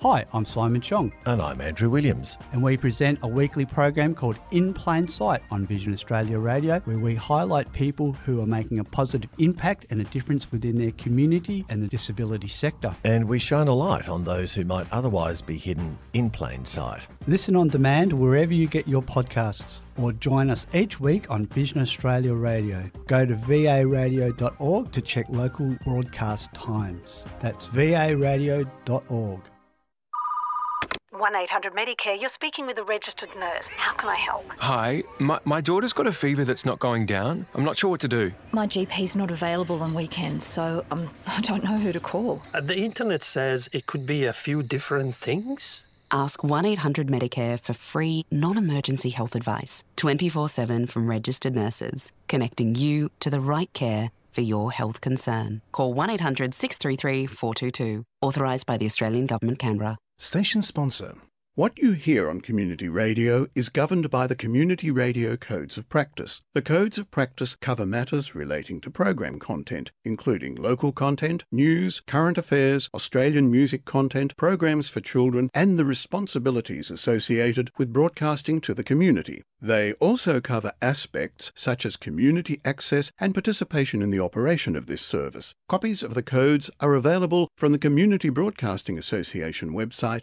Hi, I'm Simon Chong. And I'm Andrew Williams. And we present a weekly program called In Plain Sight on Vision Australia Radio, where we highlight people who are making a positive impact and a difference within their community and the disability sector. And we shine a light on those who might otherwise be hidden in plain sight. Listen on demand wherever you get your podcasts, or join us each week on Vision Australia Radio. Go to varadio.org to check local broadcast times. That's varadio.org. 1-800-Medicare, you're speaking with a registered nurse. How can I help? Hi, my daughter's got a fever that's not going down. I'm not sure what to do. My GP's not available on weekends, so I don't know who to call. The internet says it could be a few different things. Ask 1-800-Medicare for free, non-emergency health advice, 24/7 from registered nurses, connecting you to the right care for your health concern. Call 1-800-633-422. Authorised by the Australian Government, Canberra. Station sponsor. What you hear on community radio is governed by the Community Radio Codes of Practice. The Codes of Practice cover matters relating to program content, including local content, news, current affairs, Australian music content, programs for children, and the responsibilities associated with broadcasting to the community. They also cover aspects such as community access and participation in the operation of this service. Copies of the codes are available from the Community Broadcasting Association website,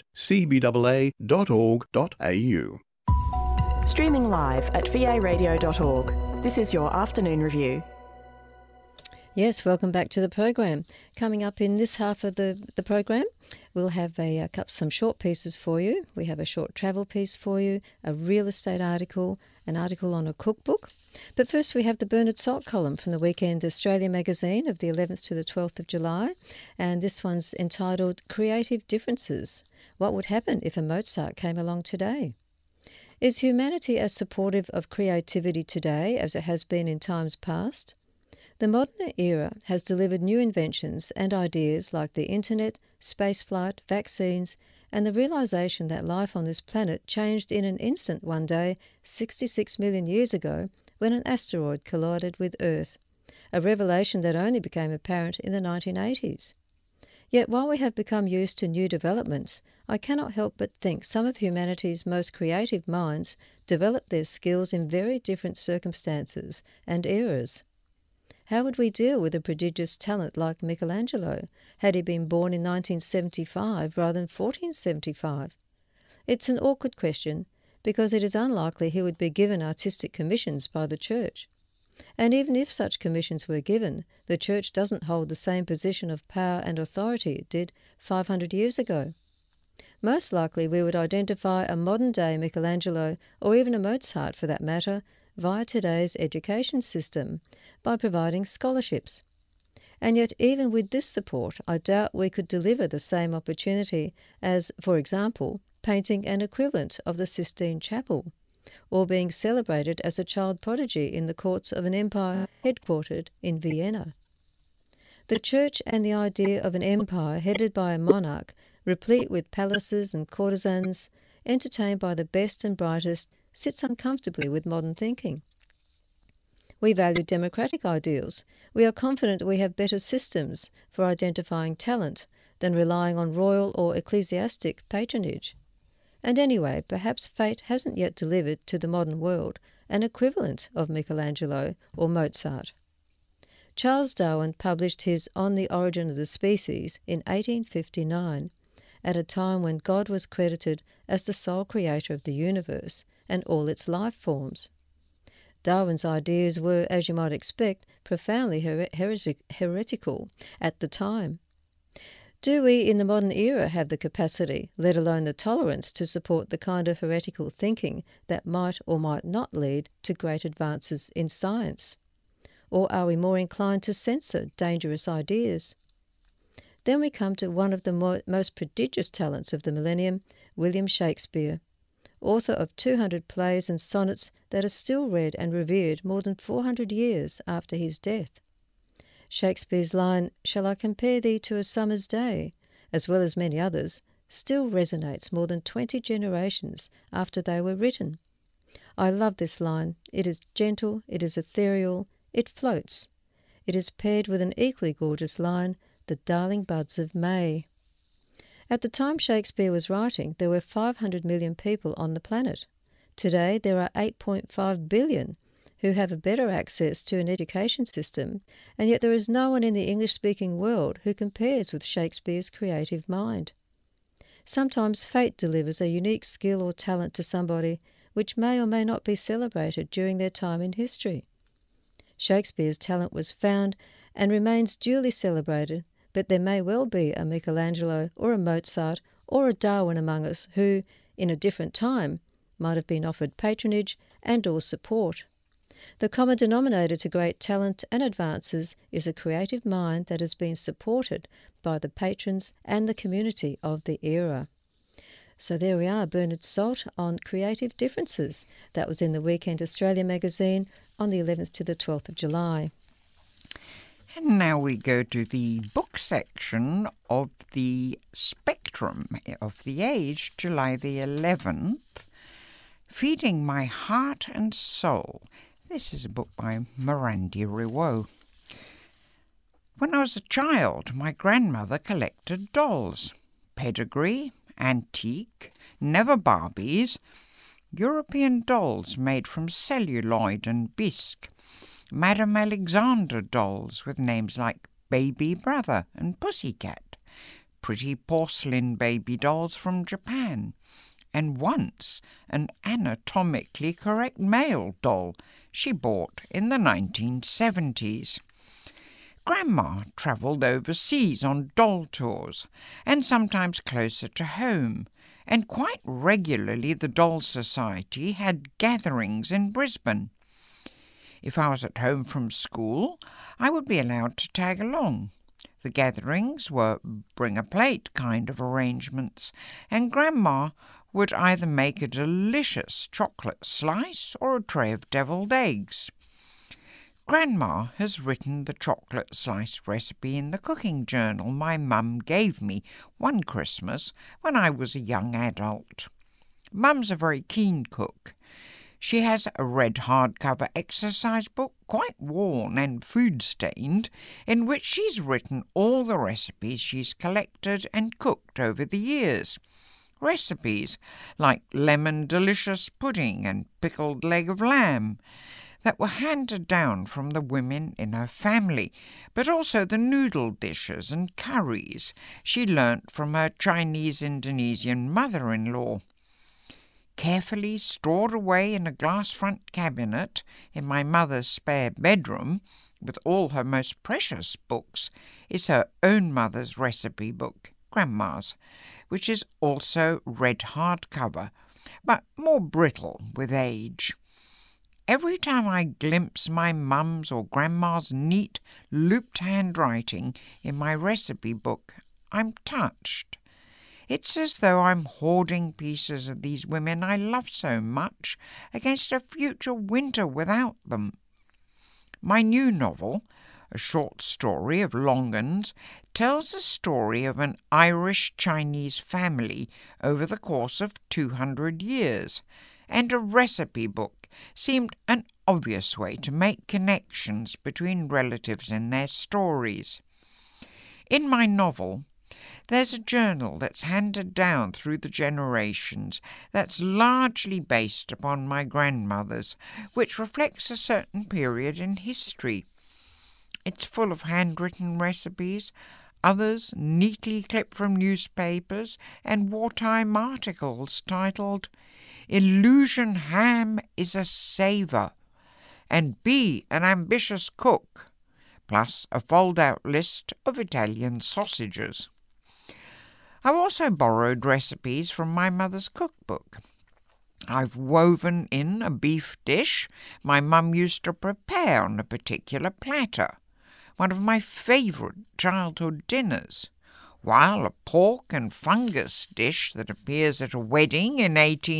cbaa.org.au. Streaming live at varadio.org. This is your afternoon review. Yes, welcome back to the program. Coming up in this half of the program, we'll have some short pieces for you. We have a short travel piece for you, a real estate article, an article on a cookbook. But first we have the Bernard Salt column from the Weekend Australia magazine of the 11th to the 12th of July. And this one's entitled Creative Differences. What would happen if a Mozart came along today? Is humanity as supportive of creativity today as it has been in times past? The modern era has delivered new inventions and ideas like the internet, spaceflight, vaccines, and the realisation that life on this planet changed in an instant one day 66 million years ago when an asteroid collided with Earth, a revelation that only became apparent in the 1980s. Yet while we have become used to new developments, I cannot help but think some of humanity's most creative minds developed their skills in very different circumstances and eras. How would we deal with a prodigious talent like Michelangelo had he been born in 1975 rather than 1475? It's an awkward question because it is unlikely he would be given artistic commissions by the Church. And even if such commissions were given, the Church doesn't hold the same position of power and authority it did 500 years ago. Most likely we would identify a modern-day Michelangelo, or even a Mozart for that matter, via today's education system by providing scholarships. And yet even with this support, I doubt we could deliver the same opportunity as, for example, painting an equivalent of the Sistine Chapel, or being celebrated as a child prodigy in the courts of an empire headquartered in Vienna. The Church and the idea of an empire headed by a monarch, replete with palaces and courtesans, entertained by the best and brightest, sits uncomfortably with modern thinking. We value democratic ideals. We are confident we have better systems for identifying talent than relying on royal or ecclesiastic patronage. And anyway, perhaps fate hasn't yet delivered to the modern world an equivalent of Michelangelo or Mozart. Charles Darwin published his On the Origin of the Species in 1859, at a time when God was credited as the sole creator of the universe and all its life forms. Darwin's ideas were, as you might expect, profoundly heretical at the time. Do we in the modern era have the capacity, let alone the tolerance, to support the kind of heretical thinking that might or might not lead to great advances in science? Or are we more inclined to censor dangerous ideas? Then we come to one of the most prodigious talents of the millennium, William Shakespeare, author of 200 plays and sonnets that are still read and revered more than 400 years after his death. Shakespeare's line, "Shall I compare thee to a summer's day?" as well as many others, still resonates more than 20 generations after they were written. I love this line. It is gentle, it is ethereal, it floats. It is paired with an equally gorgeous line, "The darling buds of May." At the time Shakespeare was writing, there were 500 million people on the planet. Today, there are 8.5 billion who have a better access to an education system, and yet there is no one in the English-speaking world who compares with Shakespeare's creative mind. Sometimes fate delivers a unique skill or talent to somebody which may or may not be celebrated during their time in history. Shakespeare's talent was found and remains duly celebrated, but there may well be a Michelangelo or a Mozart or a Darwin among us who, in a different time, might have been offered patronage and or support. The common denominator to great talent and advances is a creative mind that has been supported by the patrons and the community of the era. So there we are, Bernard Salt on creative differences. That was in the Weekend Australia magazine on the 11th to the 12th of July. And now we go to the book section of the Spectrum of the Age, July the 11th, Feeding My Heart and Soul. This is a book by Miranda Riwo. When I was a child, my grandmother collected dolls. Pedigree, antique, never Barbies, European dolls made from celluloid and bisque, Madame Alexander dolls with names like Baby Brother and Pussycat, pretty porcelain baby dolls from Japan, and once an anatomically correct male doll she bought in the 1970s. Grandma travelled overseas on doll tours, and sometimes closer to home, and quite regularly the Doll Society had gatherings in Brisbane. If I was at home from school, I would be allowed to tag along. The gatherings were bring-a-plate kind of arrangements, and Grandma would either make a delicious chocolate slice or a tray of devilled eggs. Grandma has written the chocolate slice recipe in the cooking journal my mum gave me one Christmas when I was a young adult. Mum's a very keen cook. She has a red hardcover exercise book, quite worn and food-stained, in which she's written all the recipes she's collected and cooked over the years. Recipes like lemon delicious pudding and pickled leg of lamb that were handed down from the women in her family, but also the noodle dishes and curries she learnt from her Chinese-Indonesian mother-in-law. Carefully stored away in a glass front cabinet in my mother's spare bedroom, with all her most precious books, is her own mother's recipe book, Grandma's, which is also red hardcover, but more brittle with age. Every time I glimpse my mum's or Grandma's neat, looped handwriting in my recipe book, I'm touched. It's as though I'm hoarding pieces of these women I love so much against a future winter without them. My new novel, a short story of Longan's, tells the story of an Irish-Chinese family over the course of 200 years, and a recipe book seemed an obvious way to make connections between relatives and their stories. In my novel, there's a journal that's handed down through the generations that's largely based upon my grandmother's, which reflects a certain period in history. It's full of handwritten recipes, others neatly clipped from newspapers and wartime articles titled "Illusion Ham is a Saver" and "Be an Ambitious Cook," plus a fold-out list of Italian sausages. I've also borrowed recipes from my mother's cookbook. I've woven in a beef dish my mum used to prepare on a particular platter, one of my favourite childhood dinners, while a pork and fungus dish that appears at a wedding in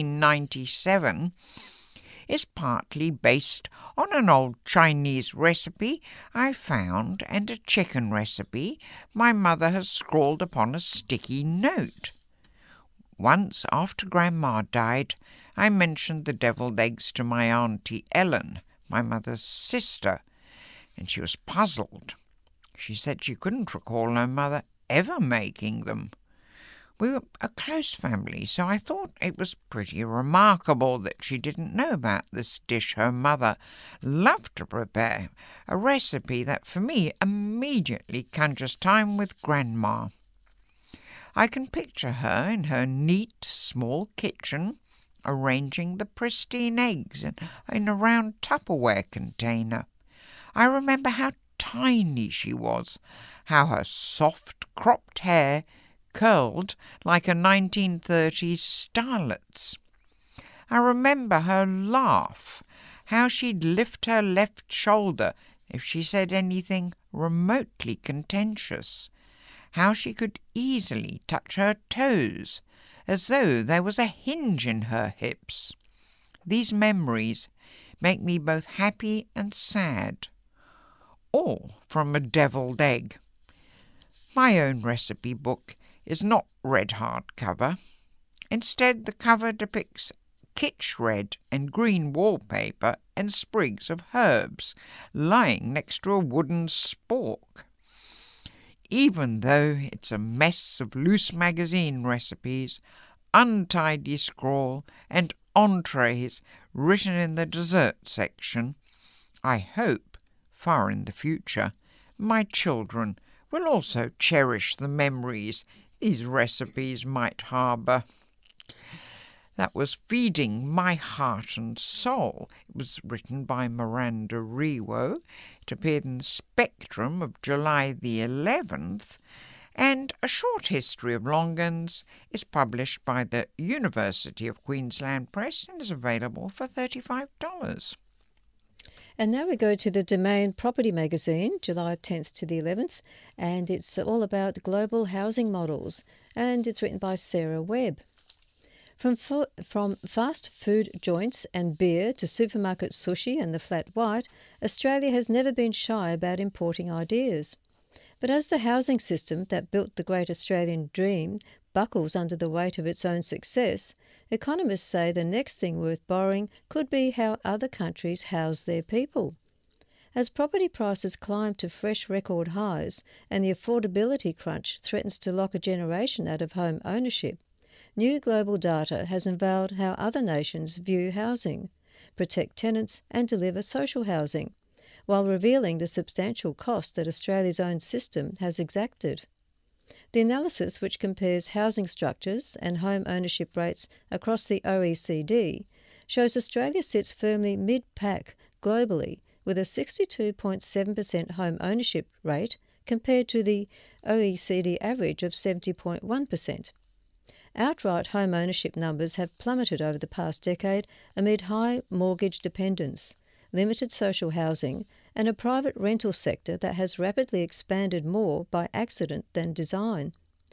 1897 is partly based on an old Chinese recipe I found and a chicken recipe my mother has scrawled upon a sticky note. Once, after Grandma died, I mentioned the devilled eggs to my Auntie Ellen, my mother's sister, and she was puzzled. She said she couldn't recall her mother ever making them. We were a close family, so I thought it was pretty remarkable that she didn't know about this dish her mother loved to prepare, a recipe that for me immediately conjures time with Grandma. I can picture her in her neat, small kitchen, arranging the pristine eggs in a round Tupperware container. I remember how tiny she was, how her soft, cropped hair curled like a 1930s starlet's. I remember her laugh, how she'd lift her left shoulder if she said anything remotely contentious, how she could easily touch her toes as though there was a hinge in her hips. These memories make me both happy and sad, all from a devilled egg. My own recipe book is not red hardcover. Instead, the cover depicts kitsch red and green wallpaper and sprigs of herbs lying next to a wooden spork. Even though it's a mess of loose magazine recipes, untidy scrawl and entrees written in the dessert section, I hope, far in the future, my children will also cherish the memories these recipes might harbour. That was Feeding My Heart and Soul. It was written by Miranda Rewo. It appeared in Spectrum of July the 11th. And A Short History of Longans is published by the University of Queensland Press and is available for $35. And now we go to the Domain Property Magazine, July 10th to the 11th, and it's all about global housing models, and it's written by Sarah Webb. From fast food joints and beer to supermarket sushi and the flat white, Australia has never been shy about importing ideas. But as the housing system that built the great Australian dream buckles under the weight of its own success, economists say the next thing worth borrowing could be how other countries house their people. As property prices climb to fresh record highs and the affordability crunch threatens to lock a generation out of home ownership, new global data has unveiled how other nations view housing, protect tenants and deliver social housing, while revealing the substantial cost that Australia's own system has exacted. The analysis, which compares housing structures and home ownership rates across the OECD, shows Australia sits firmly mid-pack globally with a 62.7% home ownership rate compared to the OECD average of 70.1%. Outright home ownership numbers have plummeted over the past decade amid high mortgage dependence, limited social housing, and a private rental sector that has rapidly expanded more by accident than design.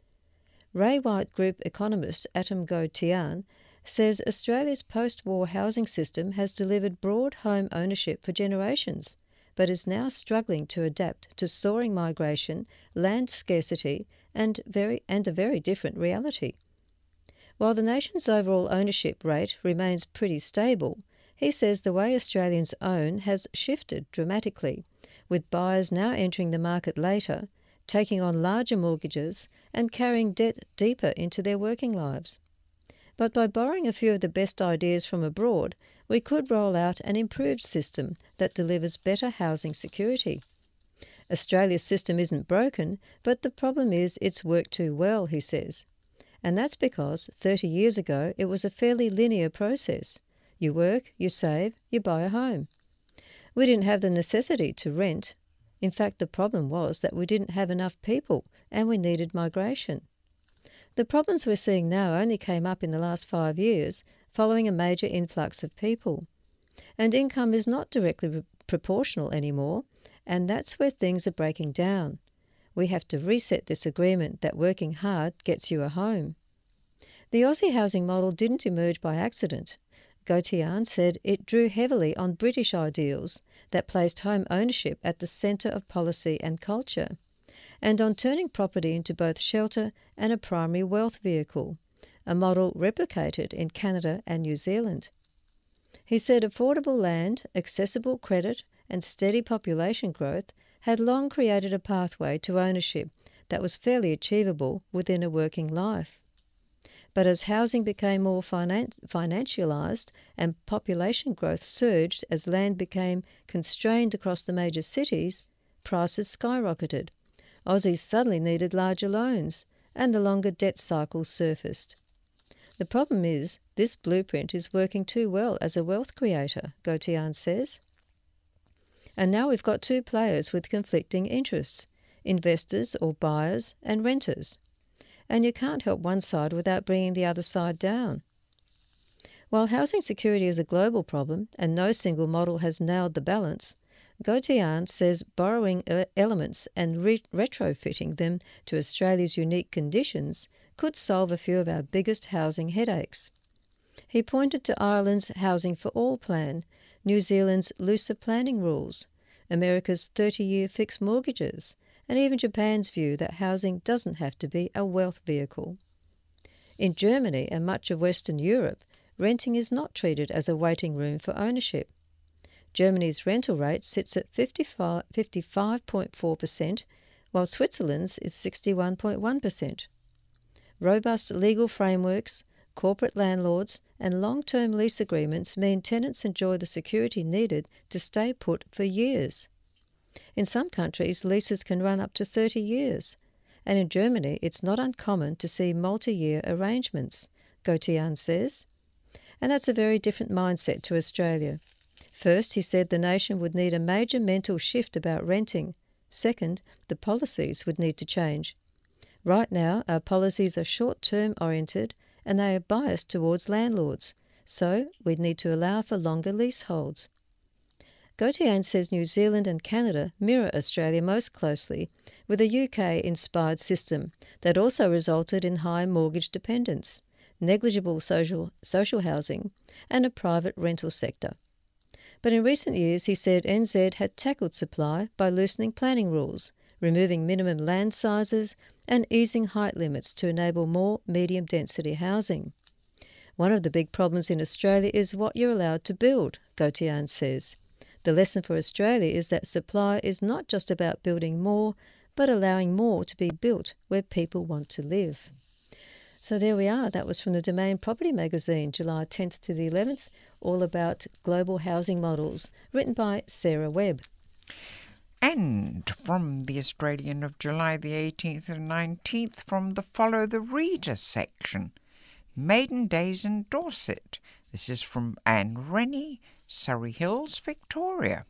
Ray White Group economist Atom Go-Tian says Australia's post-war housing system has delivered broad home ownership for generations, but is now struggling to adapt to soaring migration, land scarcity, and a very different reality. While the nation's overall ownership rate remains pretty stable, he says the way Australians own has shifted dramatically, with buyers now entering the market later, taking on larger mortgages and carrying debt deeper into their working lives. But by borrowing a few of the best ideas from abroad, we could roll out an improved system that delivers better housing security. Australia's system isn't broken, but the problem is it's worked too well, he says. And that's because 30 years ago it was a fairly linear process. You work, you save, you buy a home. We didn't have the necessity to rent. In fact, the problem was that we didn't have enough people and we needed migration. The problems we're seeing now only came up in the last 5 years following a major influx of people. And income is not directly proportional anymore, and that's where things are breaking down. We have to reset this agreement that working hard gets you a home. The Aussie housing model didn't emerge by accident. Go-Tian said it drew heavily on British ideals that placed home ownership at the centre of policy and culture, and on turning property into both shelter and a primary wealth vehicle, a model replicated in Canada and New Zealand. He said affordable land, accessible credit, and steady population growth had long created a pathway to ownership that was fairly achievable within a working life. But as housing became more financialised and population growth surged as land became constrained across the major cities, prices skyrocketed. Aussies suddenly needed larger loans, and the longer debt cycle surfaced. The problem is, this blueprint is working too well as a wealth creator, Gautian says. And now we've got two players with conflicting interests, investors or buyers and renters. And you can't help one side without bringing the other side down. While housing security is a global problem and no single model has nailed the balance, Gautian says borrowing elements and retrofitting them to Australia's unique conditions could solve a few of our biggest housing headaches. He pointed to Ireland's Housing for All plan, New Zealand's looser planning rules, America's 30-year fixed mortgages, and even Japan's view that housing doesn't have to be a wealth vehicle. In Germany and much of Western Europe, renting is not treated as a waiting room for ownership. Germany's rental rate sits at 55.4%, while Switzerland's is 61.1%. Robust legal frameworks, corporate landlords, and long-term lease agreements mean tenants enjoy the security needed to stay put for years. In some countries, leases can run up to 30 years, and in Germany it's not uncommon to see multi-year arrangements, Gautian says. And that's a very different mindset to Australia. First, he said the nation would need a major mental shift about renting. Second, the policies would need to change. Right now, our policies are short-term oriented and they are biased towards landlords, so we'd need to allow for longer leaseholds. Gautian says New Zealand and Canada mirror Australia most closely, with a UK-inspired system that also resulted in high mortgage dependence, negligible social housing, and a private rental sector. But in recent years, he said NZ had tackled supply by loosening planning rules, removing minimum land sizes, and easing height limits to enable more medium-density housing. One of the big problems in Australia is what you're allowed to build, Gautian says. The lesson for Australia is that supply is not just about building more, but allowing more to be built where people want to live. So there we are. That was from the Domain Property Magazine, July 10th to the 11th, all about global housing models, written by Sarah Webb. And from the Australian of July the 18th and 19th, from the Follow the Reader section, Maiden Days in Dorset. This is from Anne Rennie, Surrey Hills, Victoria.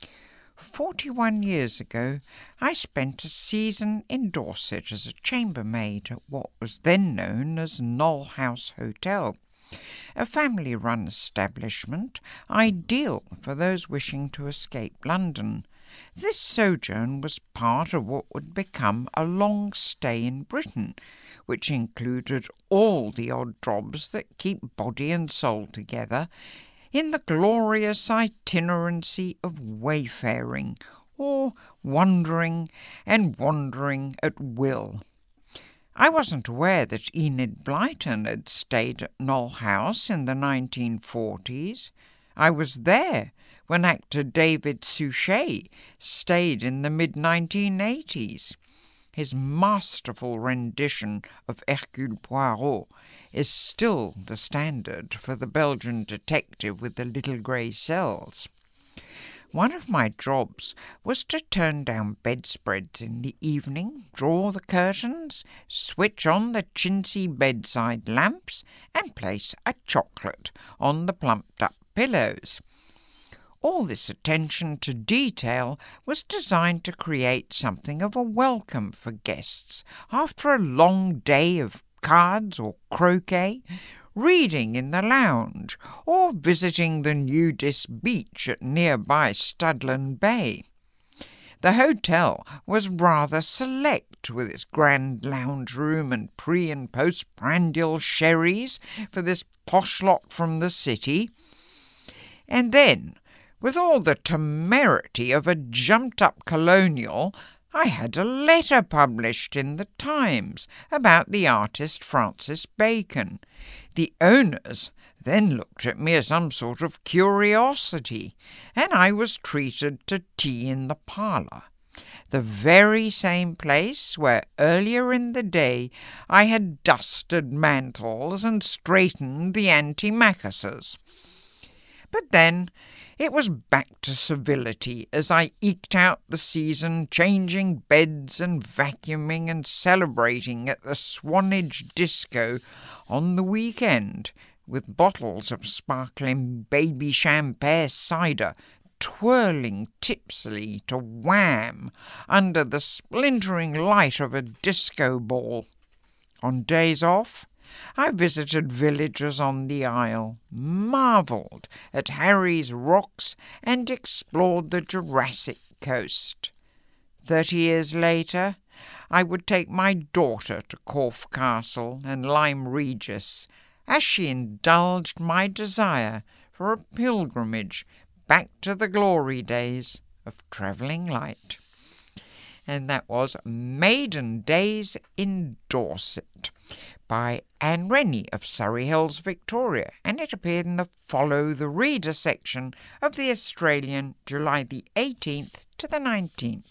41 years ago, I spent a season in Dorset as a chambermaid at what was then known as Knoll House Hotel, a family-run establishment ideal for those wishing to escape London. This sojourn was part of what would become a long stay in Britain, which included all the odd jobs that keep body and soul together in the glorious itinerancy of wayfaring, or wandering and wandering at will. I wasn't aware that Enid Blyton had stayed at Knoll House in the 1940s. I was there when actor David Suchet stayed in the mid-1980s. His masterful rendition of Hercule Poirot is still the standard for the Belgian detective with the little grey cells. One of my jobs was to turn down bedspreads in the evening, draw the curtains, switch on the chintzy bedside lamps, and place a chocolate on the plumped-up pillows. All this attention to detail was designed to create something of a welcome for guests after a long day of cards or croquet, reading in the lounge, or visiting the nudist beach at nearby Studland Bay. The hotel was rather select, with its grand lounge room and pre- and post-prandial sherries for this posh lot from the city. And then, with all the temerity of a jumped-up colonial, I had a letter published in the Times about the artist Francis Bacon. The owners then looked at me as some sort of curiosity, and I was treated to tea in the parlour. the very same place where earlier in the day I had dusted mantles and straightened the antimacassars. But then it was back to civility as I eked out the season, changing beds and vacuuming and celebrating at the Swanage Disco on the weekend, with bottles of sparkling baby champagne cider twirling tipsily to wham under the splintering light of a disco ball. On days off, I visited villages on the Isle, marvelled at Harry's rocks and explored the Jurassic coast. 30 years later, I would take my daughter to Corfe Castle and Lyme Regis, as she indulged my desire for a pilgrimage back to the glory days of travelling light. And that was Maiden Days in Dorset by Anne Rennie of Surrey Hills, Victoria, and it appeared in the Follow the Reader section of the Australian, July the 18th to the 19th.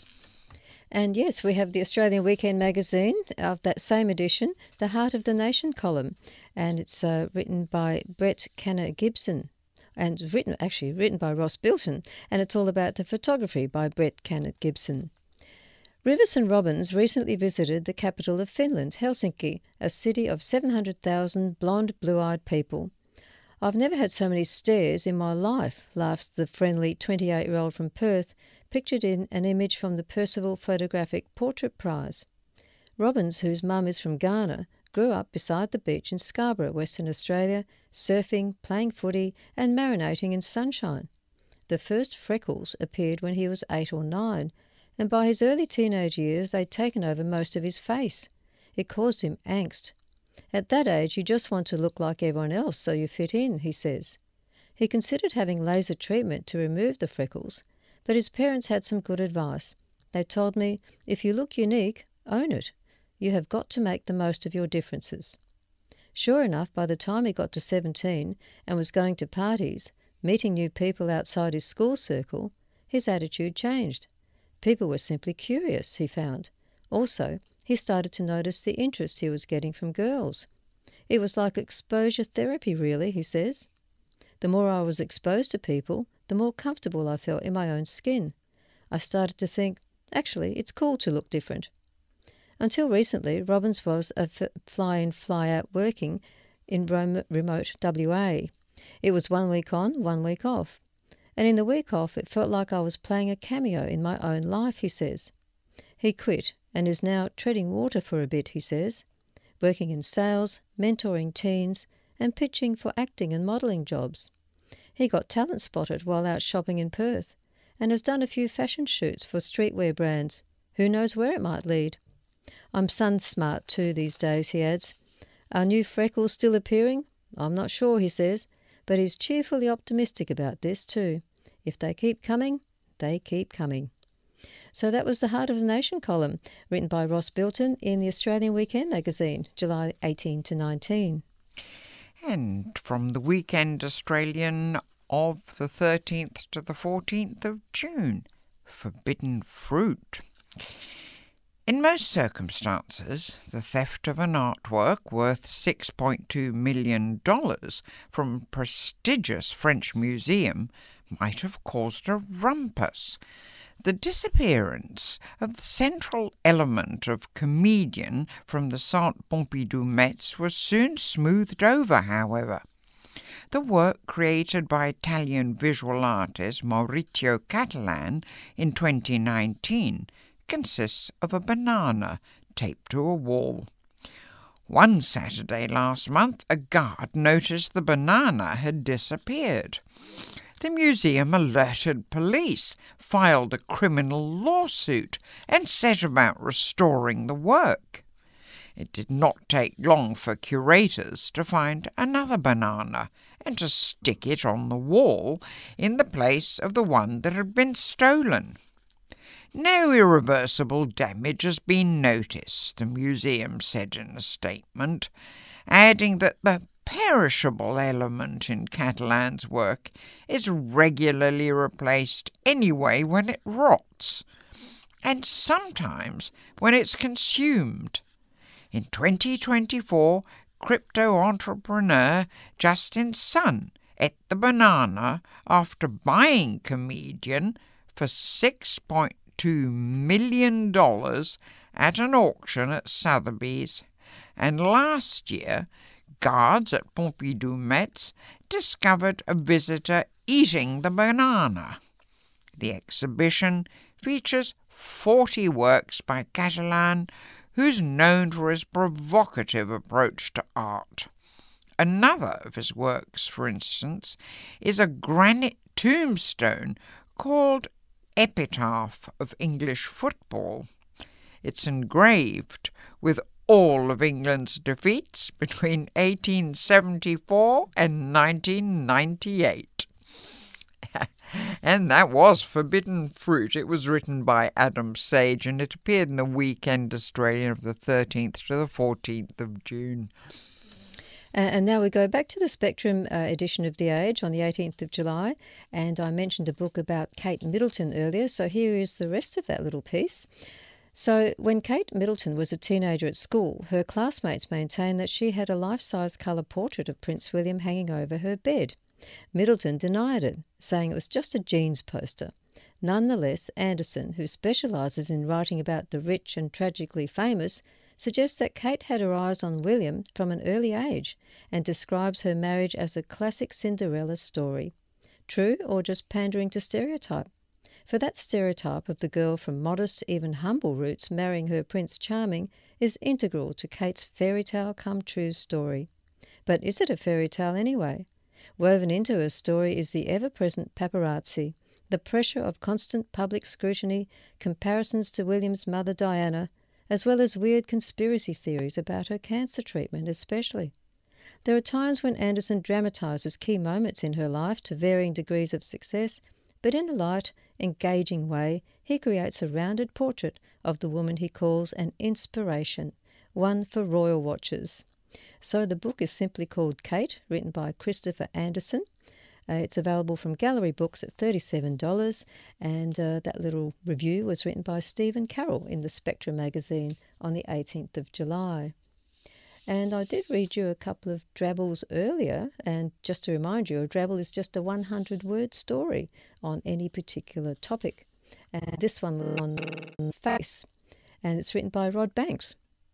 And yes, we have the Australian Weekend magazine of that same edition, the Heart of the Nation column, and it's written by Brett Canner Gibson, and written by Ross Bilton, and it's all about the photography by Brett Canner Gibson. Rivers and Robbins recently visited the capital of Finland, Helsinki, a city of 700,000 blonde, blue-eyed people. I've never had so many stares in my life, laughs the friendly 28-year-old from Perth, pictured in an image from the Percival Photographic Portrait Prize. Robbins, whose mum is from Ghana, grew up beside the beach in Scarborough, Western Australia, surfing, playing footy and marinating in sunshine. The first freckles appeared when he was 8 or 9, and by his early teenage years they'd taken over most of his face. It caused him angst. At that age you just want to look like everyone else so you fit in, he says. He considered having laser treatment to remove the freckles, but his parents had some good advice. They told me, if you look unique, own it. You have got to make the most of your differences. Sure enough, by the time he got to 17 and was going to parties, meeting new people outside his school circle, his attitude changed. People were simply curious, he found. Also, he started to notice the interest he was getting from girls. It was like exposure therapy, really, he says. The more I was exposed to people, the more comfortable I felt in my own skin. I started to think, actually, it's cool to look different. Until recently, Robbins was a fly-in, fly-out working in remote WA. It was 1 week on, 1 week off. And in the week off, it felt like I was playing a cameo in my own life, he says. He quit and is now treading water for a bit, he says, working in sales, mentoring teens, and pitching for acting and modelling jobs. He got talent spotted while out shopping in Perth and has done a few fashion shoots for streetwear brands. Who knows where it might lead? I'm sun smart too these days, he adds. Are new freckles still appearing? I'm not sure, he says, but he's cheerfully optimistic about this too. If they keep coming, they keep coming. So that was the Heart of the Nation column, written by Ross Bilton in the Australian Weekend magazine, July 18 to 19. And from the Weekend Australian of the 13th to the 14th of June, Forbidden Fruit. In most circumstances, the theft of an artwork worth $6.2 million from a prestigious French museum might have caused a rumpus. The disappearance of the central element of comedian from the Centre Pompidou Metz was soon smoothed over, however. The work created by Italian visual artist Maurizio Catalan in 2019 consists of a banana taped to a wall. One Saturday last month, a guard noticed the banana had disappeared. The museum alerted police, filed a criminal lawsuit, and set about restoring the work. It did not take long for curators to find another banana and to stick it on the wall in the place of the one that had been stolen. No irreversible damage has been noticed, the museum said in a statement, adding that the perishable element in Catalan's work is regularly replaced anyway when it rots. and sometimes when it's consumed. In 2024, crypto entrepreneur Justin Sun ate the banana after buying comedian for $6.2 million at an auction at Sotheby's. And last year, guards at Pompidou Metz discovered a visitor eating the banana. The exhibition features 40 works by Catalan, who's known for his provocative approach to art. Another of his works, for instance, is a granite tombstone called Epitaph of English Football. It's engraved with all of England's defeats between 1874 and 1998. And that was Forbidden Fruit. It was written by Adam Sage, and it appeared in the Weekend Australian of the 13th to the 14th of June. And now we go back to the Spectrum edition of The Age on the 18th of July, and I mentioned a book about Kate Middleton earlier, so here is the rest of that little piece. So when Kate Middleton was a teenager at school, her classmates maintained that she had a life-size colour portrait of Prince William hanging over her bed. Middleton denied it, saying it was just a jeans poster. Nonetheless, Anderson, who specialises in writing about the rich and tragically famous, suggests that Kate had her eyes on William from an early age and describes her marriage as a classic Cinderella story. True, or just pandering to stereotype? For that stereotype of the girl from modest, even humble roots marrying her Prince Charming is integral to Kate's fairy tale come true story. But is it a fairy tale anyway? Woven into her story is the ever-present paparazzi, the pressure of constant public scrutiny, comparisons to William's mother Diana, as well as weird conspiracy theories about her cancer treatment especially. There are times when Anderson dramatises key moments in her life to varying degrees of success, but in a light, engaging way, he creates a rounded portrait of the woman he calls an inspiration, one for royal watchers. So the book is simply called Kate, written by Christopher Anderson. It's available from Gallery Books at $37, and that little review was written by Stephen Carroll in the Spectrum magazine on the 18th of July. And I did read you a couple of drabbles earlier, and just to remind you, a drabble is just a 100-word story on any particular topic. And this one was on face, and it's written by Rod Banks.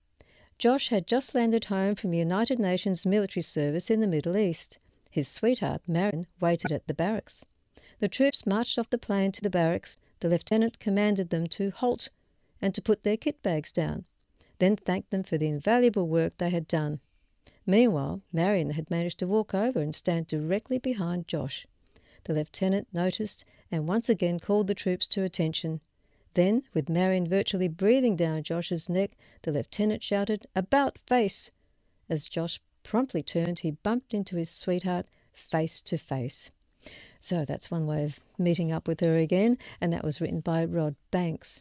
Josh had just landed home from United Nations military service in the Middle East. His sweetheart, Marion, waited at the barracks. The troops marched off the plane to the barracks. The lieutenant commanded them to halt and to put their kit bags down, then thanked them for the invaluable work they had done. Meanwhile, Marion had managed to walk over and stand directly behind Josh. The lieutenant noticed and once again called the troops to attention. Then, with Marion virtually breathing down Josh's neck, the lieutenant shouted, "About face!" As Josh promptly turned, he bumped into his sweetheart face to face. So that's one way of meeting up with her again, and that was written by Rod Banks.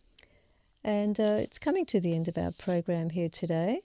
And it's coming to the end of our program here today,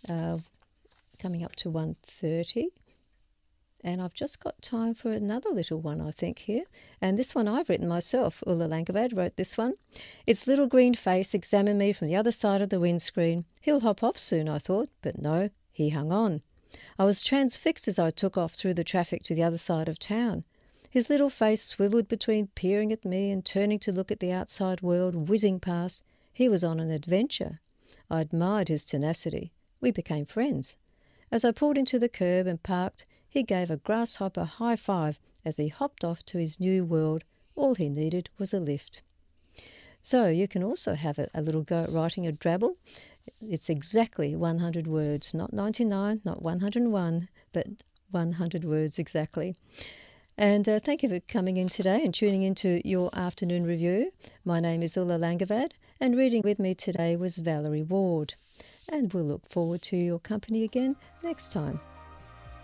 coming up to 1:30. And I've just got time for another little one, I think, here. And this one I've written myself. Ulla Langavad wrote this one. Its little green face examined me from the other side of the windscreen. He'll hop off soon, I thought, but no, he hung on. I was transfixed as I took off through the traffic to the other side of town. His little face swiveled between peering at me and turning to look at the outside world whizzing past. He was on an adventure. I admired his tenacity. We became friends. As I pulled into the curb and parked, he gave a grasshopper high five as he hopped off to his new world. All he needed was a lift. So you can also have a little go at writing a drabble. It's exactly 100 words, not 99, not 101, but 100 words exactly. And thank you for coming in today and tuning into your afternoon review. My name is Ulla Langavad, and reading with me today was Valerie Ward. And we'll look forward to your company again next time.